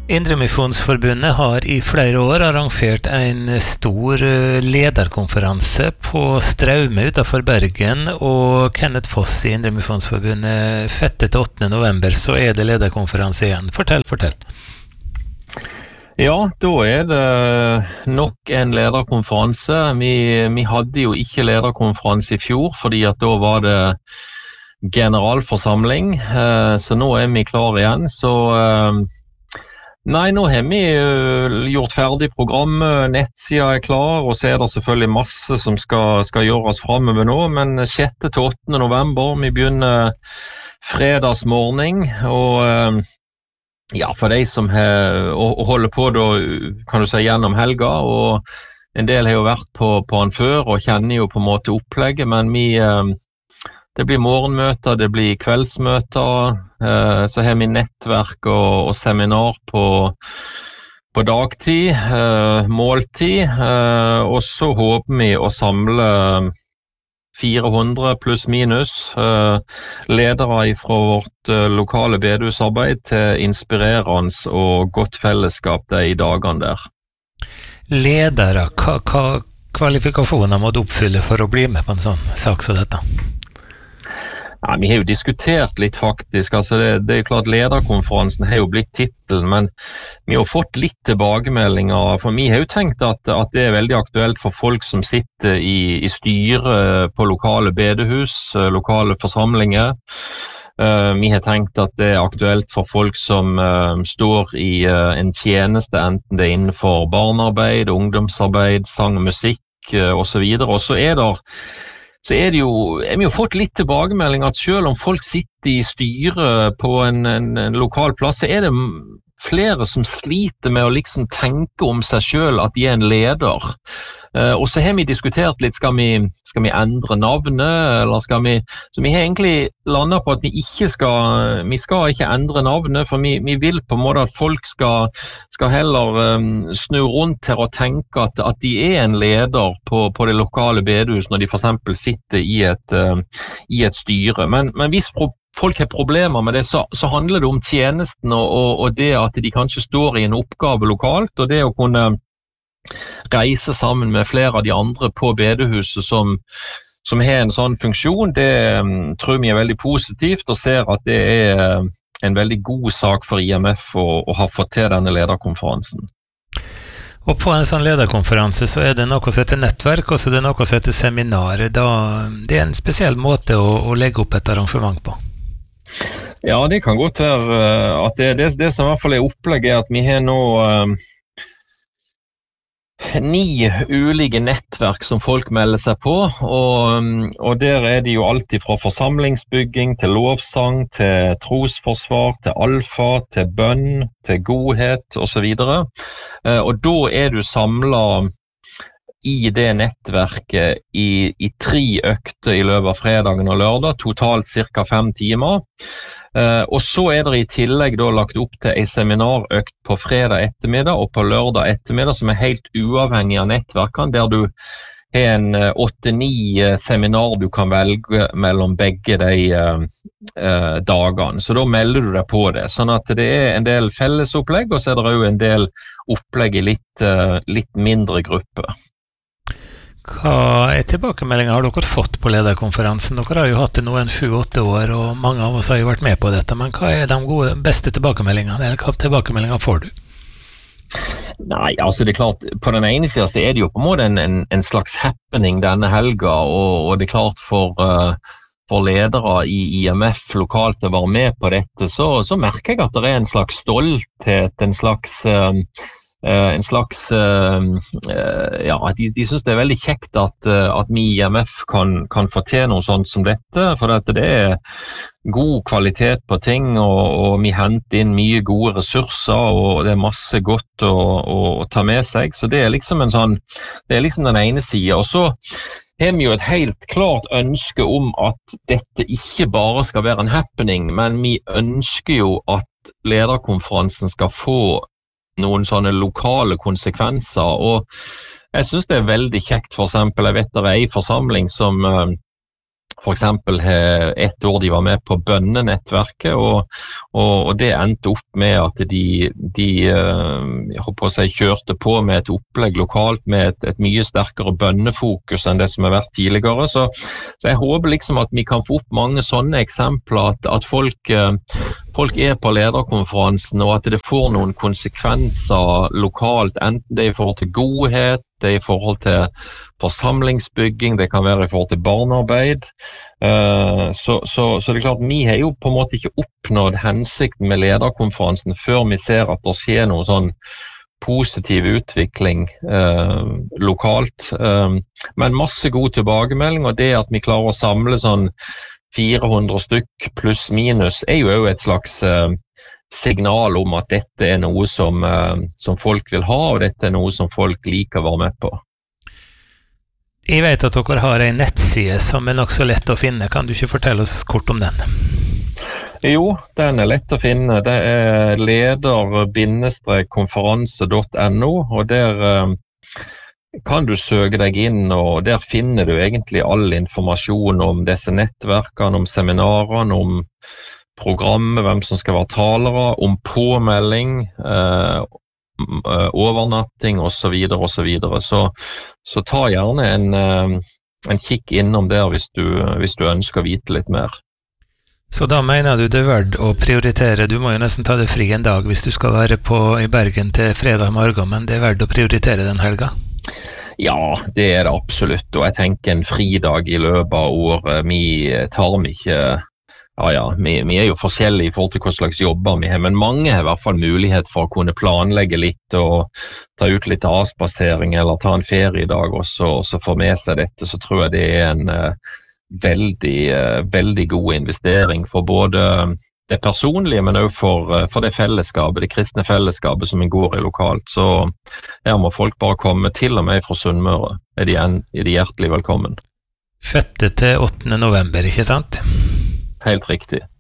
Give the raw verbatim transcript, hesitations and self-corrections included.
Indremisjonsforbundet har i flere år arrangert en stor lederkonferanse på Straume utenfor Bergen, og Kenneth Foss i Indremisjonsforbundet sjette til åttende november så er det lederkonferanse igjen. Fortell, fortell. Ja, da er det nok en lederkonferanse. Vi, vi hadde jo ikke lederkonferanse i fjor, fordi at da var det generalforsamling, så nå er vi klar igjen. Så nei, nå har vi gjort ferdig programmet, nettsida er klar, og så er det selvfølgelig masse som skal, skal gjøres fremover nå, men sjette til åttende november, vi begynner fredagsmorgen, og ja, for de som har, og, og holder på da, kan du si, gjennom helga, og en del har jo vært på, på han før, og kjenner jo på en måte opplegget, men vi, det blir morgenmøter, det blir kveldsmøter, så har vi nettverk og, og seminar på, på dagtid, måltid, og så håper vi å samle fire hundre pluss minus uh, ledere fra vårt uh, lokale bedehusarbeid til inspirerende og godt fellesskap de dagene der. Ledere, hva, hva kvalifikasjoner må du oppfylle for å bli med på en sånn sak som dette? Ja, vi har jo diskutert litt faktisk, altså det, det er jo klart lederkonferansen har jo blitt titelen, men vi har fått litt tilbakemeldinger, for vi har jo tenkt at, at det er veldig aktuelt for folk som sitter i, i styre på lokale bedehus, lokale forsamlinger. Uh, vi har tenkt at det er aktuelt for folk som uh, står i uh, en tjeneste, enten det er innenfor barnearbeid, ungdomsarbeid, sang og musikk uh, og så videre, og så er det Så er det jo, jeg har jo fått litt tilbakemelding at selv om folk sitter i styre på en, en, en lokal plass, så er det flere som sliter med å liksom tenke om seg selv at de er en leder. Uh, og så har vi diskutert litt, skal vi, skal vi endre navnet, eller skal vi, så vi har egentlig landet på at vi ikke skal, vi skal ikke endre navnet, for vi, vi vil på en måte at folk skal, skal heller um, snu rundt her og tenke at, at de er en leder på, på det lokale bedehus når de for eksempel sitter i et, uh, i et styre. Men, men hvis pro- folk har problemer med det, så, så handler det om tjenesten og, og, og det at de kanskje står i en oppgave lokalt, og det å kunne reise sammen med flere av de andre på bedehuset som, som har en sånn funksjon, det um, tror vi er veldig positivt, og ser at det er en veldig god sak for I M F å, å ha fått til denne lederkonferansen. Og på en sånn lederkonferanse så er det noe som heter nettverk, og så er det noe som heter seminarer. Da, det er en spesiell måte å, å legge opp et arrangement på. Ja, det kan godt være at det, det, det som I hvert fall er opplegget er at vi har nå um, ni ulike nettverk som folk melder seg på, og, og der er det jo alltid fra forsamlingsbygging til lovsang, til trosforsvar, til alfa, til bønn, til godhet og så videre. Og da er du samlet i det nettverket i, i tre økter i løpet av fredagen og lørdag, totalt cirka fem timer. Uh, og så er det i tillegg da lagt opp til en seminarøkt på fredag ettermiddag og på lørdag ettermiddag som er helt uavhengig av nettverkene, der du har en åtte-ni uh, seminar du kan velge mellom begge de uh, uh, dagene. Så da melder du deg på det, sånn at det er en del fellesopplegg, og så er det også en del opplegg i litt, uh, litt mindre grupper. Hva er tilbakemeldingen har dere fått på lederkonferansen? Dere har jo hatt det nå en sju-åtte år, og mange av oss har jo vært med på dette, men hva er de gode, beste tilbakemeldingene? Eller hva tilbakemeldinger får du? Nei, altså det er klart, på den ene siden så er det jo på en måte en, en, en slags happening denne helga, og, og det er klart for, uh, for ledere i I M F lokalt å være med på dette, så, så merker jeg at det er en slags stolthet, en slags... Uh, Uh, en slags, uh, uh, ja, de, de synes det er veldig kjekt at, uh, at vi I M F kan, kan få til noe sånt som dette, for dette, det er god kvalitet på ting, og, og vi henter inn mye gode ressurser, og det er masse godt å, å, å ta med seg, så det er liksom en sånn, det er liksom den ene siden, og så har vi jo et helt klart ønske om at dette ikke bare skal være en happening, men vi ønsker jo at lederkonferansen skal få noen sånne lokale konsekvenser, og jeg synes det er veldig kjekt, for eksempel, jeg vet det er en forsamling som uh, for eksempel et år de var med på bønnenettverket, og, og, og det endte opp med at de, de jeg håper på å si, kjørte på med et opplegg lokalt med et, et mye sterkere bønnefokus enn det som har vært tidligere. Så, så jeg håper liksom at vi kan få opp mange sånne eksempler, at, at folk, folk er på lederkonferansen, og at det får noen konsekvenser lokalt, enten det er i forhold til godhet, det er i forhold til forsamlingsbygging, det kan være i forhold til barnearbeid. Uh, så, så, så det er klart, vi har jo på en måte ikke oppnådd hensikten med lederkonferansen før vi ser at det skjer noe sånn positiv utvikling uh, lokalt. Uh, men masse god tilbakemelding, og det at vi klarer å samle sånn fire hundre stykk pluss minus, er jo et slags uh, signal om at dette er noe som, uh, som folk vil ha, og dette er noe som folk liker å være med på. Jeg vet at dere har en nettside som er nok så lett å finne. Kan du ikke fortelle oss kort om den? Jo, den er lett å finne. Det er leder bindestrek konferanse punktum no, og der uh, kan du søke deg inn, og der finner du egentlig all informasjon om disse nettverkene, om seminarene, om programmet, hvem som skal være talere, om påmelding, uh, overnatting og så videre og så videre. Så, så ta gjerne en, en kikk innom der hvis du, hvis du ønsker å vite litt mer. Så da mener du det er verdt å prioritere? Du må jo nesten ta det fri en dag hvis du skal være på i Bergen til fredag morgen, men det er verdt å prioritere den helga? Ja, det er det absolutt, og jeg tenker en fridag i løpet av året. Vi tar dem ikke. Ja, ja, vi, vi er jo forskjellige i forhold til hva slags jobber vi har, men mange har i hvert fall mulighet for å kunne planlegge litt og ta ut litt avspasering eller ta en ferie i dag også, og så få med seg dette. Så tror jeg det er en uh, veldig, uh, veldig god investering for både det personlige, men også for, uh, for det fellesskapet, det kristne fellesskapet som vi går i lokalt. Så her må folk bare komme, til og med fra Sunnmøre, er de, en, er de hjertelig velkommen. Sjette til åttende november, ikke sant? Helt riktig.